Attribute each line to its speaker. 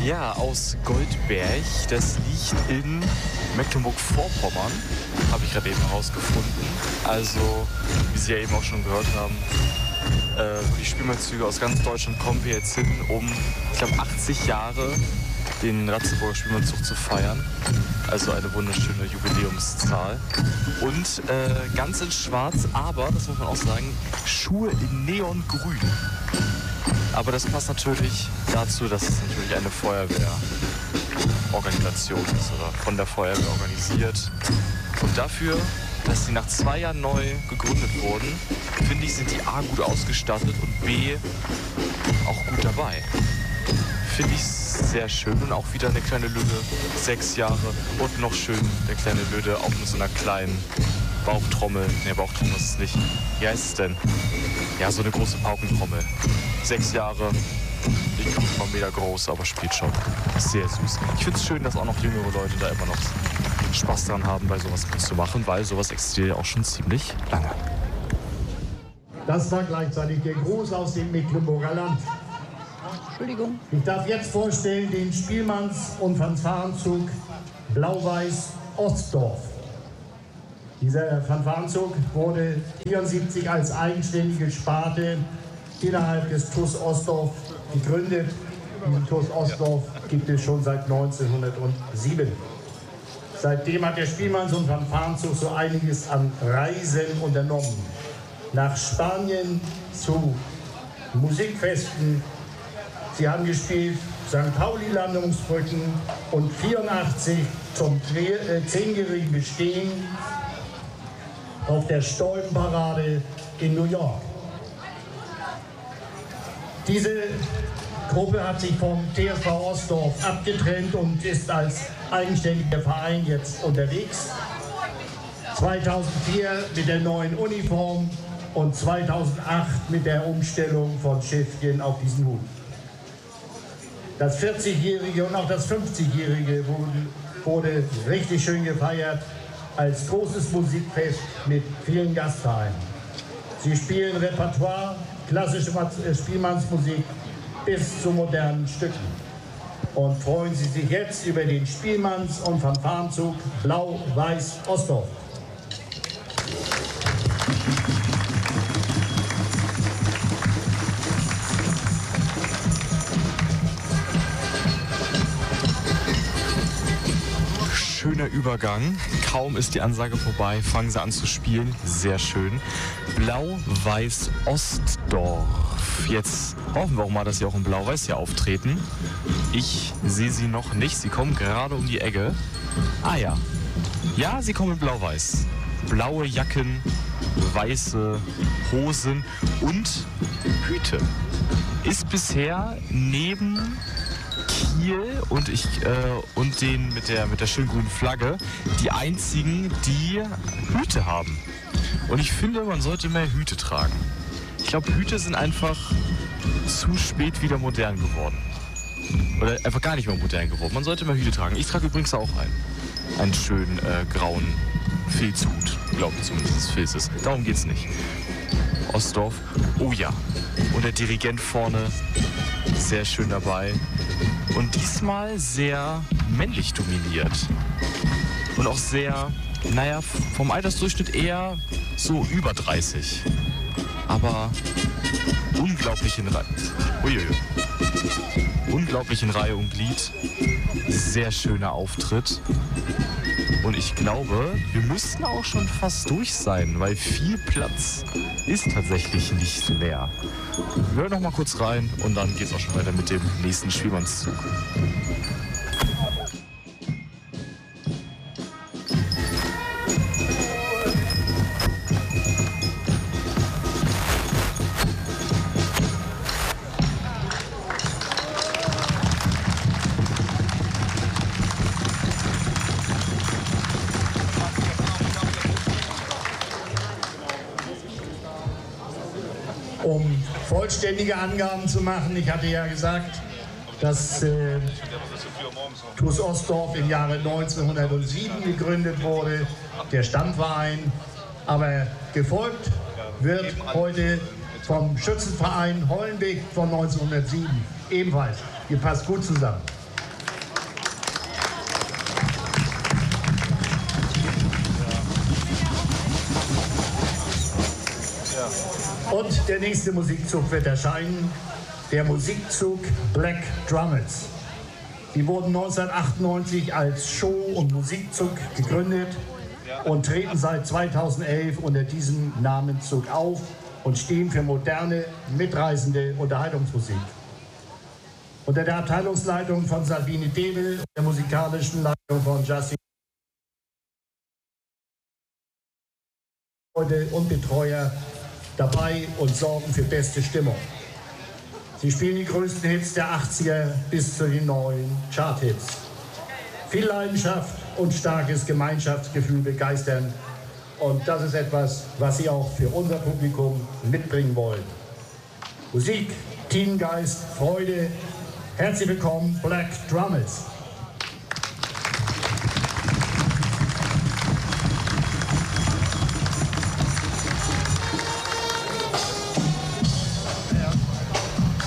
Speaker 1: Ja, aus Goldberg. Das liegt in Mecklenburg-Vorpommern, habe ich gerade eben herausgefunden. Also, wie Sie ja eben auch schon gehört haben, die Spielmannszüge aus ganz Deutschland kommen wir jetzt hin, um, ich glaube, 80 Jahre den Ratzeburger Spielmannszug zu feiern. Also eine wunderschöne Jubiläumszahl. Und ganz in schwarz, aber, das muss man auch sagen, Schuhe in Neongrün. Aber das passt natürlich dazu, dass es natürlich eine Feuerwehrorganisation ist oder von der Feuerwehr organisiert. Und dafür, dass sie nach 2 Jahren neu gegründet wurden, finde ich, sind die A gut ausgestattet und B auch gut dabei. Finde ich sehr schön und auch wieder eine kleine Lüde, 6 Jahre und noch schön der kleine Lüde, auch mit so einer kleinen Bauchtrommel. Ne, Bauchtrommel ist es nicht. Wie heißt es denn? Ja, so eine große Paukentrommel. 6 Jahre, ich bin ein paar Meter groß, aber spielt schon. Sehr süß. Ich finde es schön, dass auch noch jüngere Leute da immer noch Spaß dran haben, bei sowas mitzumachen, weil sowas existiert ja auch schon ziemlich lange.
Speaker 2: Das war gleichzeitig der Gruß aus dem Mecklenburger Land.
Speaker 3: Entschuldigung.
Speaker 2: Ich darf jetzt vorstellen den Spielmanns- und Fanfarenzug Blau-Weiß Ostdorf. Dieser Fanfarenzug wurde 1974 als eigenständige Sparte innerhalb des TuS Ostdorf gegründet. Diesen TuS Ostdorf gibt es schon seit 1907. Seitdem hat der Spielmanns- und Fanfarenzug so einiges an Reisen unternommen. Nach Spanien zu Musikfesten. Sie haben gespielt St. Pauli Landungsbrücken und 1984 zum 10-jährigen Bestehen auf der Stollenparade in New York. Diese Gruppe hat sich vom TSV Ostdorf abgetrennt und ist als eigenständiger Verein jetzt unterwegs. 2004 mit der neuen Uniform und 2008 mit der Umstellung von Schiffchen auf diesen Hut. Das 40-Jährige und auch das 50-Jährige wurde richtig schön gefeiert als großes Musikfest mit vielen Gastvereinen. Sie spielen Repertoire, klassische Spielmannsmusik bis zu modernen Stücken. Und freuen Sie sich jetzt über den Spielmanns- und Fanfarenzug Blau-Weiß Ostdorf.
Speaker 1: Schöner Übergang. Kaum ist die Ansage vorbei, fangen sie an zu spielen. Sehr schön. Blau-Weiß Ostdorf. Jetzt hoffen wir auch mal, dass sie auch in Blau-Weiß hier auftreten. Ich sehe sie noch nicht. Sie kommen gerade um die Ecke. Ah ja. Ja, sie kommen in Blau-Weiß. Blaue Jacken, weiße Hosen und Hüte. Ist bisher neben Kiel und den mit der schönen grünen Flagge die einzigen, die Hüte haben. Und ich finde, man sollte mehr Hüte tragen. Ich glaube, Hüte sind einfach zu spät wieder modern geworden. Oder einfach gar nicht mehr modern geworden. Man sollte mehr Hüte tragen. Ich trage übrigens auch einen schönen grauen Filzhut. Ich glaube zumindest, dass es Filz ist. Darum geht's nicht. Ostdorf, oh ja. Und der Dirigent vorne, sehr schön dabei. Und diesmal sehr männlich dominiert. Und auch sehr, naja, vom Altersdurchschnitt eher so über 30. Aber unglaublich in Reihe. Uiuiui. Unglaublich in Reihe und Glied. Sehr schöner Auftritt. Und ich glaube, wir müssten auch schon fast durch sein, weil viel Platz ist tatsächlich nicht mehr. Wir hören noch mal kurz rein und dann geht es auch schon weiter mit dem nächsten Spielmannszug.
Speaker 2: Um vollständige Angaben zu machen, ich hatte ja gesagt, dass TuS Ostdorf im Jahre 1907 gegründet wurde, der Stammverein, aber gefolgt wird heute vom Schützenverein Hollenbeek von 1907, ebenfalls. Ihr passt gut zusammen. Und der nächste Musikzug wird erscheinen, der Musikzug Black Drummers. Die wurden 1998 als Show- und Musikzug gegründet und treten seit 2011 unter diesem Namenszug auf und stehen für moderne, mitreißende Unterhaltungsmusik. Unter der Abteilungsleitung von Salvini Debel und der musikalischen Leitung von Justin und Betreuer dabei und sorgen für beste Stimmung. Sie spielen die größten Hits der 80er bis zu den neuen Charthits. Viel Leidenschaft und starkes Gemeinschaftsgefühl begeistern. Und das ist etwas, was Sie auch für unser Publikum mitbringen wollen. Musik, Teamgeist, Freude. Herzlich willkommen, Black Drummers.